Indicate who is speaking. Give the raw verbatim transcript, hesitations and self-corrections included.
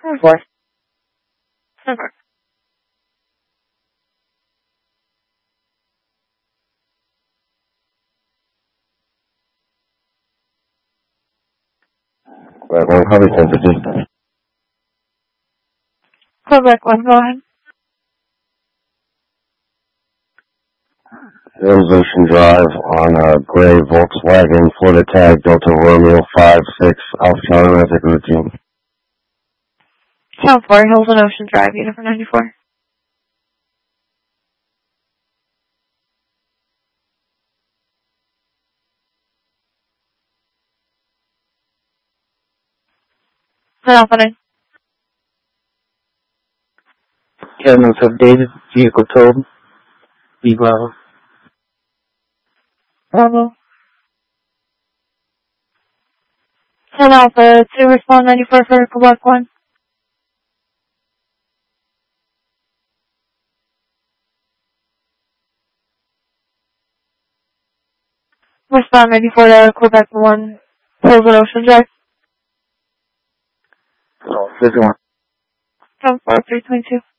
Speaker 1: Four. Four.
Speaker 2: Right, well, probably sensitive.
Speaker 1: Quebec one, go ahead.
Speaker 2: Hills Ocean Drive on a gray Volkswagen, Florida tag, Delta Romeo five six, Alpha Charlie Magic Routine.
Speaker 1: Town four, Hills and Ocean Drive, Uniform ninety-four. Alpha nine.
Speaker 3: Kevin of David, vehicle towed. Be Bravo.
Speaker 1: Bravo. ten Alpha two, respond ninety-four for Quebec one. Respond ninety-four to Quebec one, Hills and Ocean Drive.
Speaker 3: Oh, fifty-one.
Speaker 1: Town four, three twenty-two.